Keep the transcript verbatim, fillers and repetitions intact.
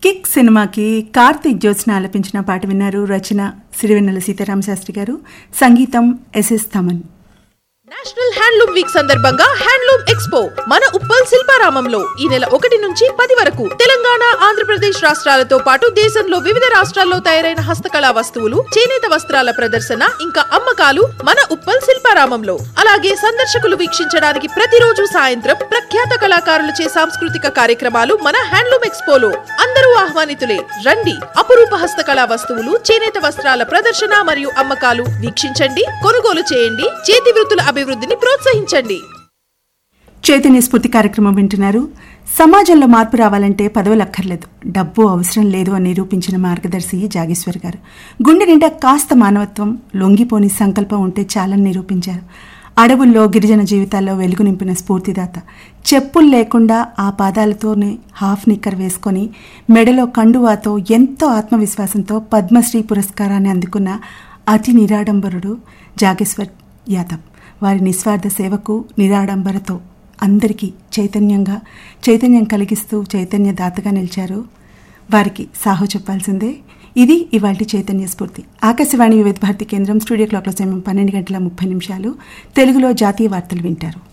Kick సినిమాకి కార్తీక్ జ్యోత్స్న ఆలపించిన పాట విన్నారు. రచన సిరివెన్నెల సీతారామ శాస్త్రి గారు, సంగీతం SS Thaman. National handloom week సందర్భంగా హ్యాండ్లూమ్ ఎక్స్పో మన ఉప్పల్ శిల్పారామంలో ఈ నెల ఒకటి నుంచి పది వరకు తెలంగాణ, ఆంధ్రప్రదేశ్ రాష్ట్రాలతో పాటు దేశంలో వివిధ రాష్ట్రాల్లో తయారైన హస్తకళా వస్తువులు, చేనేత వస్త్రాల ప్రదర్శన, ఇంకా అమ్మకాలు మన ఉప్పల్ శిల్పారామంలో. అలాగే సందర్శకులు వీక్షించడానికి ప్రతిరోజు సాయంత్రం ప్రఖ్యాత కళాకారులచే సాంస్కృతిక కార్యక్రమాలు మన హ్యాండ్లూమ్ ఎక్స్పోలో. అందరూ ఆహ్వానితులే, రండి. అపురూప హస్తకళా వస్తువులు, చేనేత వస్త్రాల ప్రదర్శన మరియు అమ్మకాలు వీక్షించండి, కొనుగోలు చేయండి, చేతి వృత్తుల అభివృద్ధిని ప్రోత్సహించండి. చైతన్య స్ఫూర్తి కార్యక్రమం వింటున్నారు. సమాజంలో మార్పు రావాలంటే పదవులు అక్కర్లేదు, డబ్బు అవసరం లేదు అని నిరూపించిన మార్గదర్శి జాగేశ్వర్ గారు. గుండె నిండా కాస్త మానవత్వం, లొంగిపోని సంకల్పం ఉంటే చాలని నిరూపించారు. అడవుల్లో గిరిజన జీవితాల్లో వెలుగు నింపిన స్ఫూర్తిదాత. చెప్పులు లేకుండా ఆ పాదాలతోనే హాఫ్ నిక్కర్ వేసుకొని మెడలో కండువాతో ఎంతో ఆత్మవిశ్వాసంతో పద్మశ్రీ పురస్కారాన్ని అందుకున్న అతి నిరాడంబరుడు జాగేశ్వర్ యాదవ్. వారి నిస్వార్థ సేవకు, నిరాడంబరతో అందరికీ చైతన్యంగా చైతన్యం కలిగిస్తూ చైతన్య దాతగా నిలిచారు. వారికి సాహో చెప్పాల్సిందే. ఇది ఇవాల్టి చైతన్య స్ఫూర్తి. ఆకాశవాణి వివిధ భారతి కేంద్రం. స్టూడియో క్లాక్లో సమయం పన్నెండు గంటల ముప్పై నిమిషాలు. తెలుగులో జాతీయ వార్తలు వింటారు.